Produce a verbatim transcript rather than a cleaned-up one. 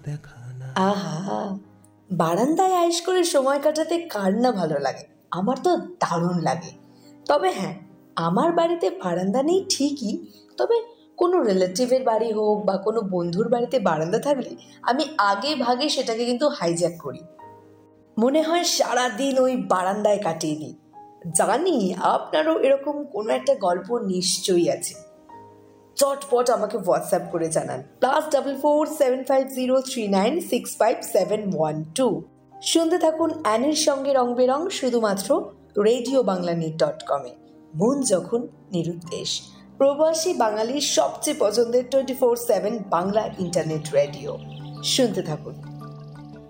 আহা, বারান্দায় আয়েশ করে সময় কাটাতে কার না ভালো লাগে? আমার তো দারুণ লাগে। তবে হ্যাঁ, আমার বাড়িতে বারান্দা নেই ঠিকই, তবে কোনো রিলেটিভের বাড়ি হোক বা কোনো বন্ধুর বাড়িতে বারান্দা থাকলে আমি আগে ভাগে সেটাকে কিন্তু হাইজ্যাক করি। মনে হয় সারাদিন ওই বারান্দায় কাটিয়ে দিই। জানি আপনারও এরকম কোনো একটা গল্প নিশ্চয়ই আছে। চটপট আমাকে হোয়াটসঅ্যাপ করে জানান plus double four seven five zero three nine six five seven one two. শুনতে থাকুন অ্যানির সঙ্গে রং বেরং শুধুমাত্র রেডিও বাংলা নিট ডট কমে। মন যখন নিরুদ্দেশ, প্রবাসী বাঙালির সবচেয়ে পছন্দের twenty four seven Bangla internet radio. শুনতে থাকুন।